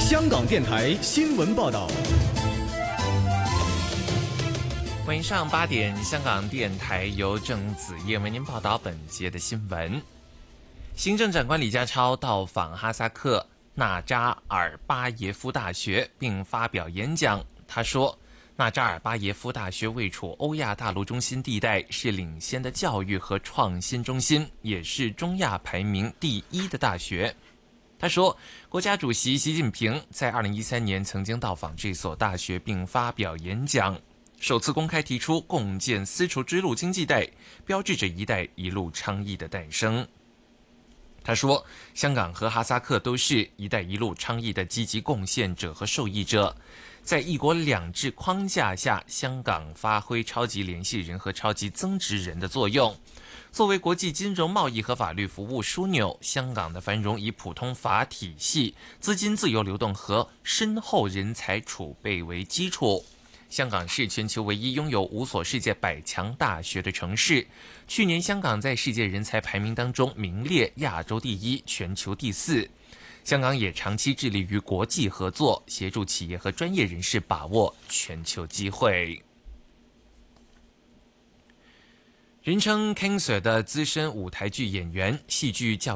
香港电台新闻报道。 晚上8点，香港电台由郑子燕为您报道本节的新闻。行政长官李家超到访哈萨克纳扎尔巴耶夫大学并发表演讲。他说，纳扎尔巴耶夫大学位处欧亚大陆中心地带，是领先的教育和创新中心，也是中亚排名第1的大学。他说，国家主席习近平在2013年曾经到访这所大学并发表演讲，首次公开提出共建丝绸之路经济带，标志着一带一路倡议的诞生。他说，香港和哈萨克都是一带一路倡议的积极贡献者和受益者，在一国两制框架下，香港发挥超级联系人和超级增值人的作用。作为国际金融贸易和法律服务枢纽，香港的繁荣以普通法体系、资金自由流动和深厚人才储备为基础。香港是全球唯一拥有5所世界100强大学的城市。去年香港在世界人才排名当中名列亚洲第1、全球第4。香港也长期致力于国际合作，协助企业和专业人士把握全球机会。人称 Cancer 的资深舞台剧演员、戏剧教